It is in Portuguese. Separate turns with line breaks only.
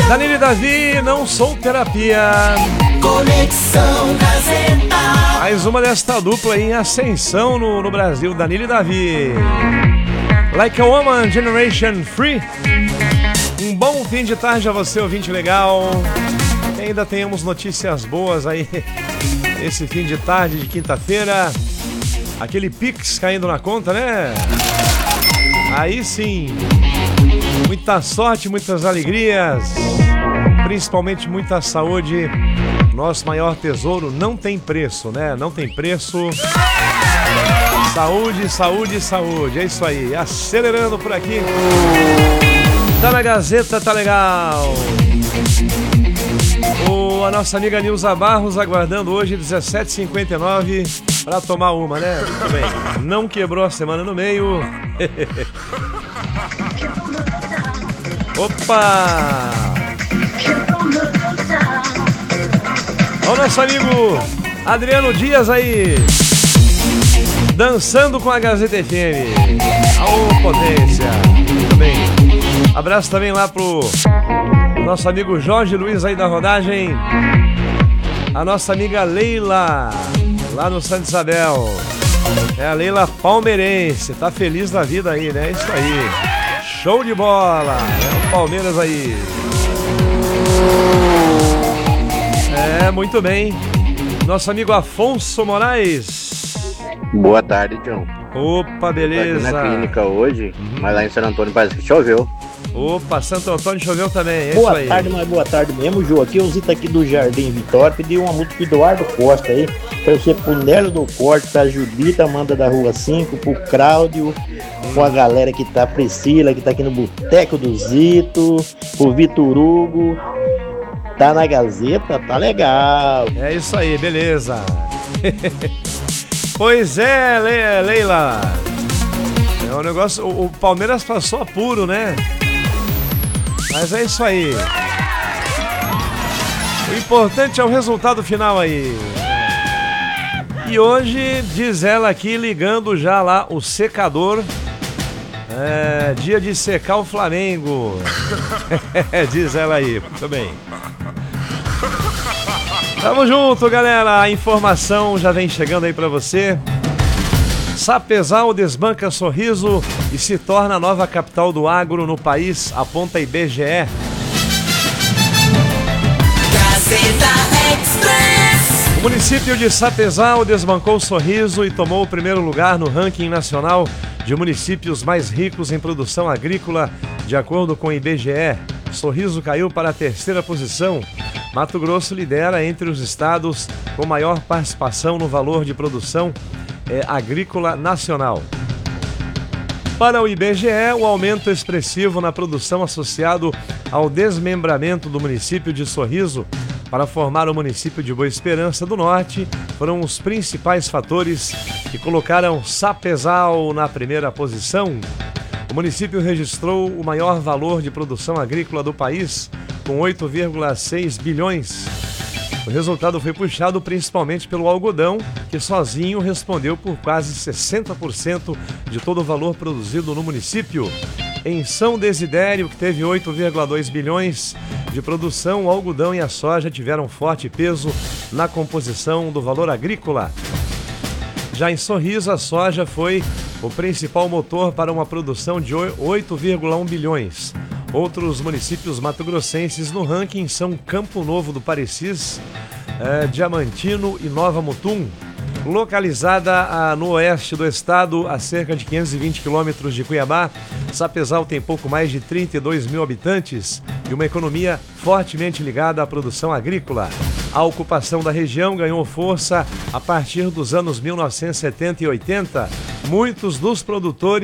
Danilo e Davi, não sou terapia.
Conexão Gazeta.
Mais uma desta dupla em ascensão no Brasil, Danilo e Davi. Like a Woman, Generation Free. Um bom fim de tarde a você, ouvinte legal. Ainda tenhamos notícias boas aí esse fim de tarde de quinta-feira. Aquele Pix caindo na conta, né? Aí sim. Muita sorte, muitas alegrias. Principalmente muita saúde. Nosso maior tesouro não tem preço, né? Não tem preço. Saúde, saúde, saúde. É isso aí. Acelerando por aqui. Tá na Gazeta, tá legal. A nossa amiga Nilza Barros aguardando hoje 17h59 para tomar uma, né? Muito bem. Não quebrou a semana no meio. Opa! Olha o nosso amigo Adriano Dias aí, dançando com a Gazeta FM. Aô, potência. Muito bem. Abraço também lá pro nosso amigo Jorge Luiz aí da rodagem. A nossa amiga Leila, lá no Santa Isabel. É a Leila palmeirense, tá feliz da vida aí, né? Isso aí. Show de bola. É o Palmeiras aí. É, muito bem. Nosso amigo Afonso Moraes.
Boa tarde, John.
Opa, beleza.
Tô aqui na clínica hoje, mas lá em Santo Antônio parece que choveu.
Opa, Santo Antônio choveu também, é
boa
isso aí.
Tarde, mas boa tarde mesmo, Jô. Aqui o Zito aqui do Jardim Vitória, pediu uma música pro Eduardo Costa aí, pra você pro Nélio do Corte, pra Judita, Amanda da Rua 5, pro Cláudio, com a galera que tá, Priscila, que tá aqui no Boteco do Zito, pro Vitor Hugo, tá na Gazeta, tá legal.
É isso aí, beleza. Pois é, Leila. É um negócio, o Palmeiras passou apuro, né? Mas é isso aí. O importante é o resultado final aí. E hoje, diz ela aqui, ligando já lá o secador. É dia de secar o Flamengo. Diz ela aí, muito bem. Tamo junto, galera. A informação já vem chegando aí pra você. Sapezal desbanca Sorriso e se torna a nova capital do agro no país, aponta IBGE.
Gazeta Express.
O município de Sapezal desbancou Sorriso e tomou o primeiro lugar no ranking nacional de municípios mais ricos em produção agrícola, de acordo com o IBGE. Sorriso caiu para a terceira posição. Mato Grosso lidera entre os estados com maior participação no valor de produção agrícola nacional. Para o IBGE, o aumento expressivo na produção associado ao desmembramento do município de Sorriso para formar o município de Boa Esperança do Norte foram os principais fatores que colocaram Sapezal na primeira posição. O município registrou o maior valor de produção agrícola do país, com 8,6 bilhões. O resultado foi puxado principalmente pelo algodão, que sozinho respondeu por quase 60% de todo o valor produzido no município. Em São Desidério, que teve 8,2 bilhões de produção, o algodão e a soja tiveram forte peso na composição do valor agrícola. Já em Sorriso, a soja foi o principal motor para uma produção de 8,1 bilhões. Outros municípios mato-grossenses no ranking são Campo Novo do Parecis, Diamantino e Nova Mutum. Localizada no oeste do estado, a cerca de 520 quilômetros de Cuiabá, Sapezal tem pouco mais de 32 mil habitantes e uma economia fortemente ligada à produção agrícola. A ocupação da região ganhou força a partir dos anos 1970 e 80. Muitos dos produtores